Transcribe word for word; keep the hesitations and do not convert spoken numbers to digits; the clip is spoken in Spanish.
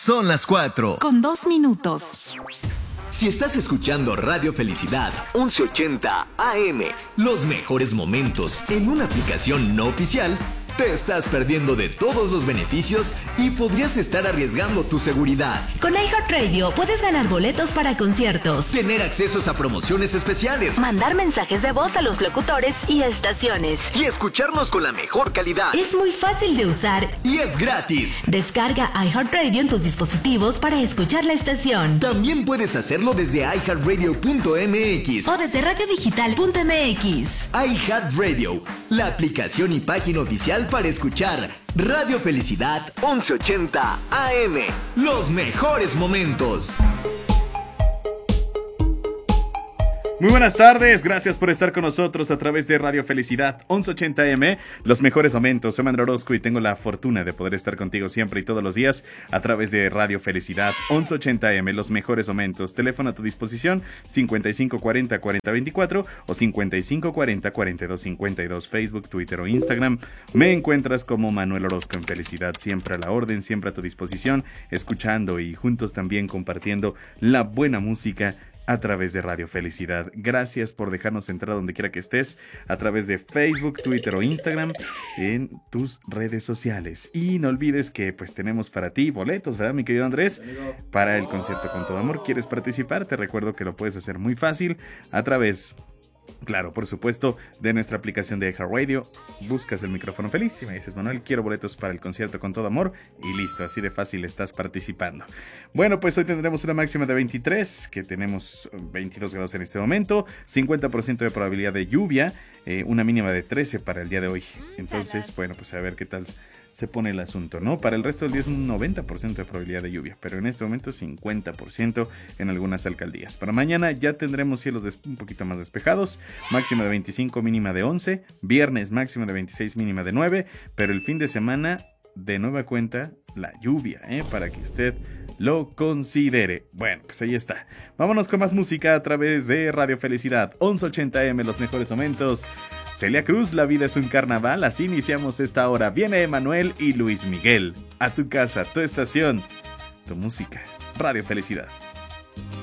Son las cuatro. Con dos minutos. Si estás escuchando Radio Felicidad once ochenta A M, los mejores momentos en una aplicación no oficial, te estás perdiendo de todos los beneficios y podrías estar arriesgando tu seguridad. Con iHeartRadio puedes ganar boletos para conciertos, tener accesos a promociones especiales, mandar mensajes de voz a los locutores y estaciones, y escucharnos con la mejor calidad. Es muy fácil de usar y es gratis. Descarga iHeartRadio en tus dispositivos para escuchar la estación. También puedes hacerlo desde i heart radio punto m x o desde radio digital punto m x. iHeartRadio, la aplicación y página oficial para escuchar Radio Felicidad once ochenta A M. Los mejores momentos. Muy buenas tardes, gracias por estar con nosotros a través de Radio Felicidad once ochenta A M, los mejores momentos. Soy Manuel Orozco y tengo la fortuna de poder estar contigo siempre y todos los días a través de Radio Felicidad once ochenta A M, los mejores momentos. Teléfono a tu disposición cincuenta y cinco cuarenta cuarenta veinticuatro o cincuenta y cinco cuarenta cuarenta y dos cincuenta y dos, Facebook, Twitter o Instagram. Me encuentras como Manuel Orozco en Felicidad, siempre a la orden, siempre a tu disposición, escuchando y juntos también compartiendo la buena música a través de Radio Felicidad. Gracias por dejarnos entrar donde quiera que estés, a través de Facebook, Twitter o Instagram, en tus redes sociales. Y no olvides que pues tenemos para ti boletos, ¿verdad, mi querido Andrés? Para el concierto Con Todo Amor. ¿Quieres participar? Te recuerdo que lo puedes hacer muy fácil a través, claro, por supuesto, de nuestra aplicación de iHeartRadio. Buscas el micrófono feliz y me dices: Manuel, quiero boletos para el concierto Con Todo Amor, y listo, así de fácil estás participando. Bueno, pues hoy tendremos una máxima de veintitrés, que tenemos veintidós grados en este momento, cincuenta por ciento de probabilidad de lluvia, eh, una mínima de trece para el día de hoy. Entonces, bueno, pues a ver qué tal se pone el asunto, ¿no? Para el resto del día es un noventa por ciento de probabilidad de lluvia, pero en este momento cincuenta por ciento en algunas alcaldías. Para mañana ya tendremos cielos des- un poquito más despejados, máxima de veinticinco, mínima de once, viernes máxima de veintiséis, mínima de nueve, pero el fin de semana de nueva cuenta la lluvia, ¿eh? Para que usted lo considere. Bueno, pues ahí está. Vámonos con más música a través de Radio Felicidad once ochenta A M, los mejores momentos. Celia Cruz, La vida es un carnaval. Así iniciamos esta hora. Viene Emanuel y Luis Miguel. A tu casa, tu estación, tu música. Radio Felicidad.